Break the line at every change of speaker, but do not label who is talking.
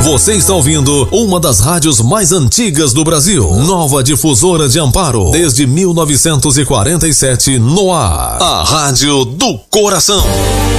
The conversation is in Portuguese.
Você está ouvindo uma das rádios mais antigas do Brasil. Nova Difusora de Amparo. Desde 1947 no ar. A Rádio do Coração.